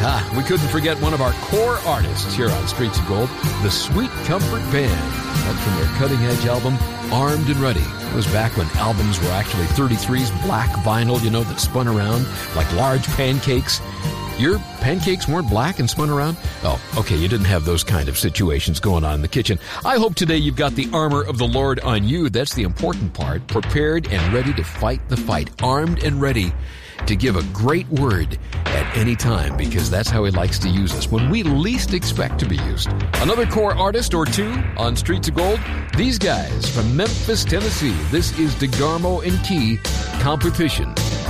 We couldn't forget one of our core artists here on Streets of Gold, the Sweet Comfort Band. That's from their cutting-edge album, Armed and Ready. It was back when albums were actually 33s, black vinyl, that spun around like large pancakes. Your pancakes weren't black and spun around? Oh, okay, you didn't have those kind of situations going on in the kitchen. I hope today you've got the armor of the Lord on you. That's the important part. Prepared and ready to fight the fight. Armed and ready to give a great word at any time, because that's how he likes to use us, when we least expect to be used. Another core artist or two on Streets of Gold. These guys from Memphis, Tennessee. This is DeGarmo and Key, Competition.